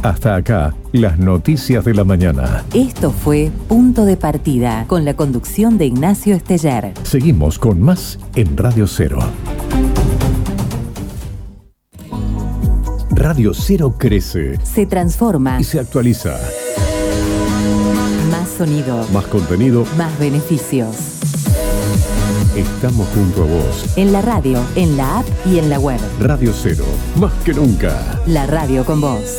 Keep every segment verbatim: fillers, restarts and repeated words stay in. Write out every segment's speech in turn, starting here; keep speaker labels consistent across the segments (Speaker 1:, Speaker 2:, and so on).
Speaker 1: Hasta acá, las noticias de la mañana.
Speaker 2: Esto fue Punto de Partida, con la conducción de Ignacio Esteller.
Speaker 1: Seguimos con más en Radio Cero. Radio Cero crece,
Speaker 2: se transforma
Speaker 1: y se actualiza.
Speaker 2: Más sonido,
Speaker 1: más contenido,
Speaker 2: más beneficios.
Speaker 1: Estamos junto a vos.
Speaker 2: En la radio, en la app y en la web.
Speaker 1: Radio Cero, más que nunca.
Speaker 2: La radio con vos.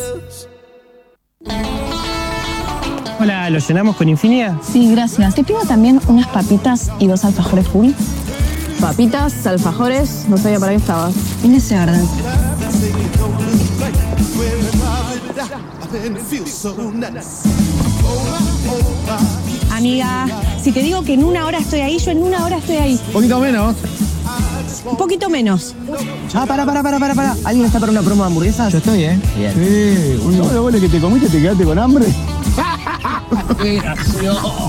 Speaker 3: Hola, ¿lo llenamos con Infinia?
Speaker 4: Sí, gracias. Te pido también unas papitas y dos alfajores full. Papitas, alfajores, no sabía para qué estabas. En ese orden.
Speaker 5: Amiga, si te digo que en una hora estoy ahí, yo en una hora estoy ahí.
Speaker 6: Un poquito menos.
Speaker 5: Un poquito menos.
Speaker 7: Ah, para, para, para, para, para. ¿Alguien está para una promo de hamburguesas?
Speaker 6: Yo estoy, ¿eh?
Speaker 7: Bien.
Speaker 6: Sí, uno de los goles que te comiste, te quedaste con hambre.
Speaker 7: ¡Qué gracioso!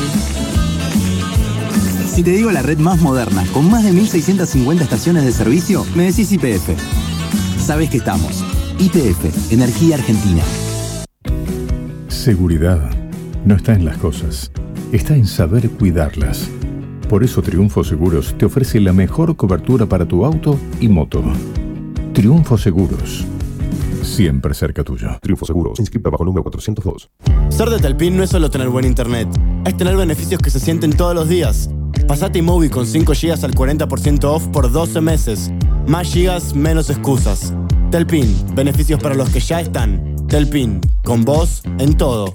Speaker 8: Si te digo la red más moderna, con más de mil seiscientas cincuenta estaciones de servicio, me decís Y P F. Sabés que estamos. Y P F, Energía Argentina.
Speaker 1: Seguridad no está en las cosas, está en saber cuidarlas. Por eso Triunfo Seguros te ofrece la mejor cobertura para tu auto y moto. Triunfo Seguros, siempre cerca tuyo.
Speaker 9: Triunfo Seguros, inscrita bajo número cuatrocientos dos.
Speaker 10: Ser de Telpin no es solo tener buen internet, es tener beneficios que se sienten todos los días. Pasate iMovie con cinco gigas al cuarenta por ciento off por doce meses. Más gigas, menos excusas. Telpin, beneficios para los que ya están. Telpin, con vos en todo.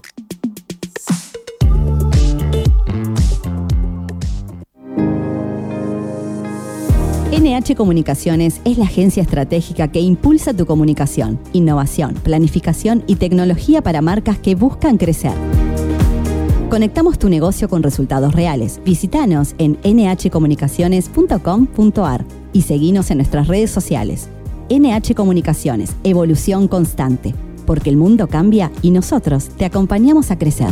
Speaker 11: N H Comunicaciones es la agencia estratégica que impulsa tu comunicación, innovación, planificación y tecnología para marcas que buscan crecer. Conectamos tu negocio con resultados reales. Visítanos en ene hache comunicaciones punto com punto a r y seguinos en nuestras redes sociales. N H Comunicaciones, evolución constante, porque el mundo cambia y nosotros te acompañamos a crecer.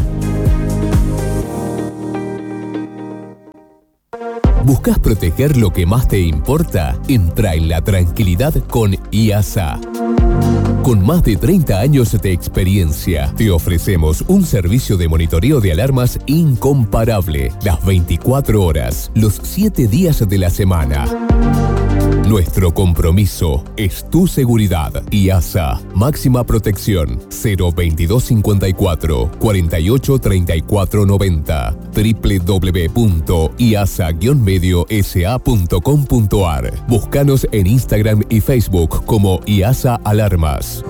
Speaker 12: ¿Buscas proteger lo que más te importa? Entra en la tranquilidad con I A S A. Con más de treinta años de experiencia, te ofrecemos un servicio de monitoreo de alarmas incomparable, las veinticuatro horas, los siete días de la semana. Nuestro compromiso es tu seguridad. I A S A, máxima protección, cero veintidós cincuenta y cuatro, cuarenta y ocho treinta y cuatro noventa, doble u doble u doble u punto i a s a guion medio s a punto com punto a r. Búscanos en Instagram y Facebook como I A S A Alarmas.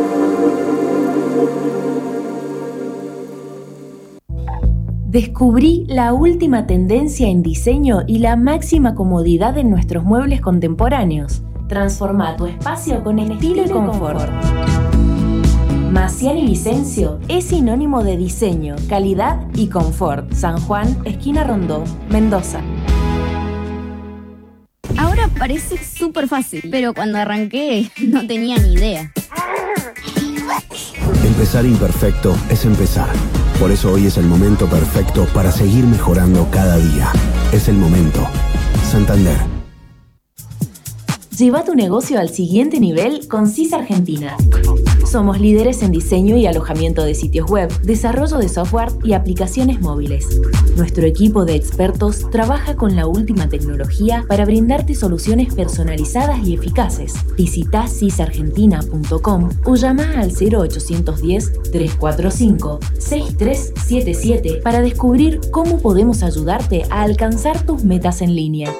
Speaker 13: Descubrí la última tendencia en diseño y la máxima comodidad en nuestros muebles contemporáneos. Transforma tu espacio con estilo y confort. Maciel y Vicencio es sinónimo de diseño, calidad y confort. San Juan, esquina Rondó, Mendoza.
Speaker 14: Ahora parece súper fácil, pero cuando arranqué no tenía ni idea.
Speaker 15: Empezar imperfecto es empezar. Por eso hoy es el momento perfecto para seguir mejorando cada día. Es el momento. Santander.
Speaker 13: Lleva tu negocio al siguiente nivel con C I S Argentina. Somos líderes en diseño y alojamiento de sitios web, desarrollo de software y aplicaciones móviles. Nuestro equipo de expertos trabaja con la última tecnología para brindarte soluciones personalizadas y eficaces. Visita cisargentina punto com o llama al cero ochocientos diez, trescientos cuarenta y cinco, sesenta y tres setenta y siete para descubrir cómo podemos ayudarte a alcanzar tus metas en línea.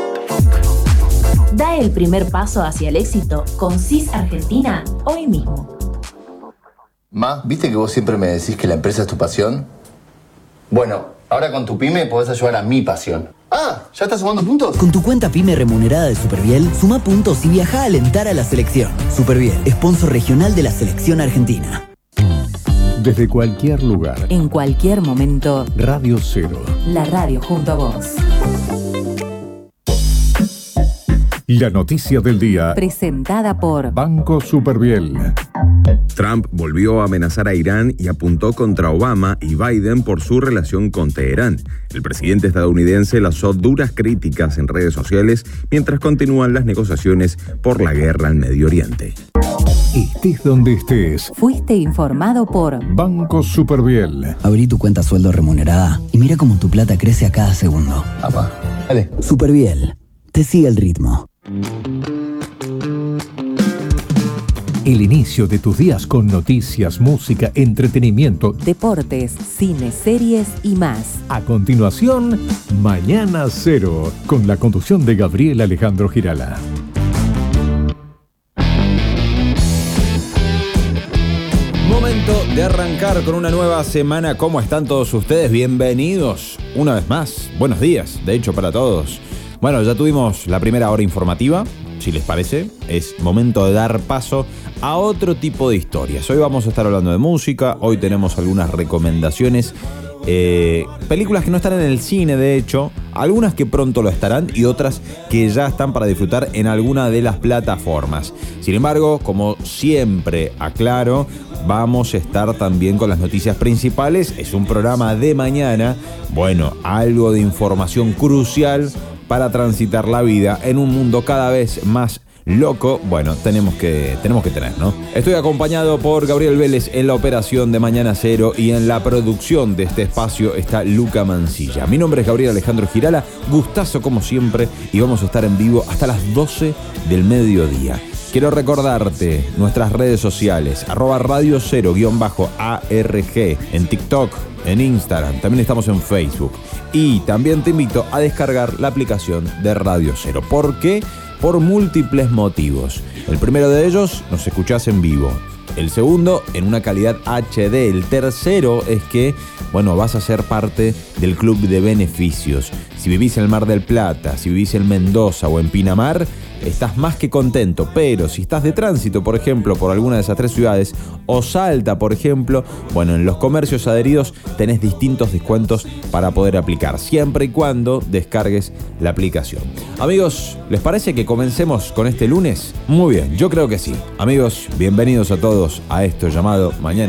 Speaker 13: Da el primer paso hacia el éxito con C I S Argentina hoy mismo.
Speaker 16: Ma, ¿viste que vos siempre me decís que la empresa es tu pasión? Bueno, ahora con tu pyme podés ayudar a mi pasión. Ah, ¿ya estás sumando puntos?
Speaker 7: Con tu cuenta pyme remunerada de Superviel, suma puntos y viaja a alentar a la selección. Superviel, sponsor regional de la selección argentina.
Speaker 1: Desde cualquier lugar,
Speaker 2: en cualquier momento,
Speaker 1: Radio Cero.
Speaker 2: La radio junto a vos.
Speaker 1: La noticia del día,
Speaker 2: presentada por
Speaker 1: Banco Superviel.
Speaker 17: Trump volvió a amenazar a Irán y apuntó contra Obama y Biden por su relación con Teherán. El presidente estadounidense lanzó duras críticas en redes sociales mientras continúan las negociaciones por la guerra en Medio Oriente.
Speaker 1: Estés donde estés.
Speaker 2: Fuiste informado por
Speaker 1: Banco Superviel.
Speaker 7: Abrí tu cuenta sueldo remunerada y mira cómo tu plata crece a cada segundo.
Speaker 16: Apa, dale.
Speaker 7: Superviel. Te sigue el ritmo.
Speaker 1: El inicio de tus días con noticias, música, entretenimiento,
Speaker 2: deportes, cine, series y más.
Speaker 1: A continuación, Mañana Cero, con la conducción de Gabriel Alejandro Girala.
Speaker 18: Momento de arrancar con una nueva semana. ¿Cómo están todos ustedes? Bienvenidos una vez más. Buenos días, de hecho, para todos. Bueno, ya tuvimos la primera hora informativa. Si les parece, es momento de dar paso a otro tipo de historias. Hoy vamos a estar hablando de música, hoy tenemos algunas recomendaciones, eh, películas que no están en el cine, de hecho, algunas que pronto lo estarán y otras que ya están para disfrutar en alguna de las plataformas. Sin embargo, como siempre aclaro, vamos a estar también con las noticias principales. Es un programa de mañana, bueno, algo de información crucial para transitar la vida en un mundo cada vez más loco. Bueno, tenemos que, tenemos que tener, ¿no? Estoy acompañado por Gabriel Vélez en la operación de Mañana Cero y en la producción de este espacio está Luca Mancilla. Mi nombre es Gabriel Alejandro Girala, gustazo como siempre y vamos a estar en vivo hasta las doce del mediodía. Quiero recordarte nuestras redes sociales, arroba Radio Cero guión bajo A R G, en TikTok, en Instagram, también estamos en Facebook. Y también te invito a descargar la aplicación de Radio Cero. ¿Por qué? Por múltiples motivos. El primero de ellos, nos escuchás en vivo. El segundo, en una calidad H D. El tercero es que, bueno, vas a ser parte del club de beneficios. Si vivís en el Mar del Plata, si vivís en Mendoza o en Pinamar, estás más que contento. Pero si estás de tránsito, por ejemplo, por alguna de esas tres ciudades, o Salta, por ejemplo, bueno, en los comercios adheridos tenés distintos descuentos para poder aplicar, siempre y cuando descargues la aplicación. Amigos, ¿les parece que comencemos con este lunes? Muy bien, yo creo que sí. Amigos, bienvenidos a todos a esto llamado Mañana